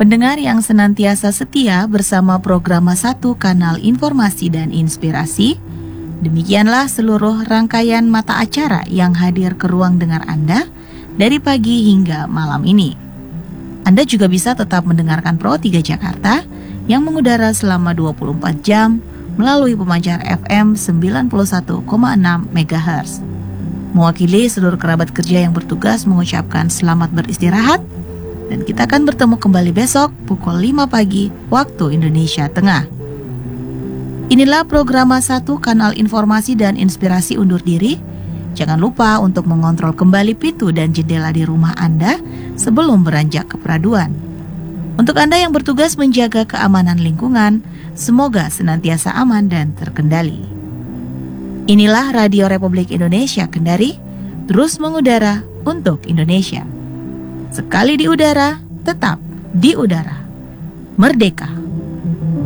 Pendengar yang senantiasa setia bersama program 1 Kanal Informasi dan Inspirasi, demikianlah seluruh rangkaian mata acara yang hadir ke ruang dengar Anda dari pagi hingga malam ini. Anda juga bisa tetap mendengarkan Pro 3 Jakarta yang mengudara selama 24 jam melalui pemancar FM 91,6 MHz. Mewakili seluruh kerabat kerja yang bertugas mengucapkan selamat beristirahat, dan kita akan bertemu kembali besok pukul 5 pagi waktu Indonesia Tengah. Inilah program 1 Kanal Informasi dan Inspirasi undur diri. Jangan lupa untuk mengontrol kembali pintu dan jendela di rumah Anda sebelum beranjak ke peraduan. Untuk Anda yang bertugas menjaga keamanan lingkungan, semoga senantiasa aman dan terkendali. Inilah Radio Republik Indonesia Kendari, terus mengudara untuk Indonesia. Sekali di udara, tetap di udara. Merdeka!